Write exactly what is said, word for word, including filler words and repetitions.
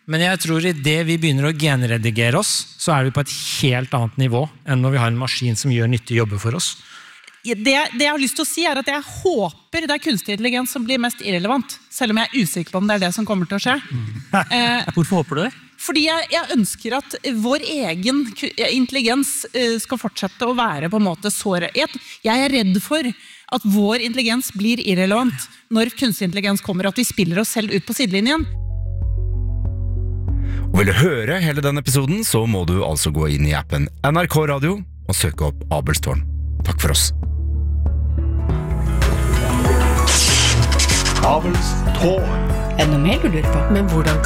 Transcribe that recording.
Men jeg tror i det vi begynner å genredigere oss, så er vi på et helt annet nivå enn når vi har en maskin som gjør nyttige jobber for oss. Det, det jeg har lyst til å si er at jeg håper det er kunstig intelligens som blir mest irrelevant, selv om jeg er usikker på om det er det som kommer til å skje. Eh, Hvorfor håper du det? Fordi jeg, jeg ønsker at vår egen intelligens eh, skal fortsette å være på en måte så re- Jeg, jeg er redd for at vår intelligens blir irrelevant når kunstig intelligens kommer, at vi spiller oss selv ut på sidelinjen. Og vil du høre hele den episoden, så må du altså gå inn i appen N R K Radio og søke opp Abelstårn. Takk for oss. Abelstårn. Er det noe mer du lurer på? Men hvordan